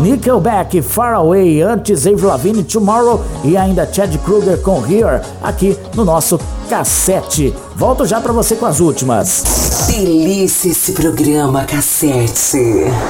Nickelback, Far Away, antes Avril Lavigne, Tomorrow e ainda Chad Kroeger com Here, aqui no nosso Cassete. Volto já pra você com as últimas. Delícia esse programa, Cassete.